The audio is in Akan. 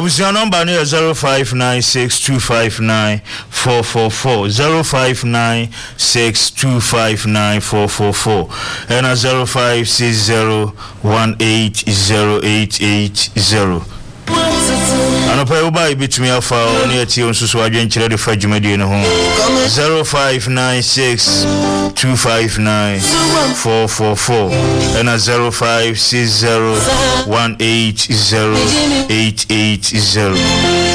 Abusia number ni 0596259444 0596259444 and 0560180880. Anopa uba ibitumi afa oni ati onsusu adwenkyere de fa dwumadi no ho 0596259444 and 0560180880.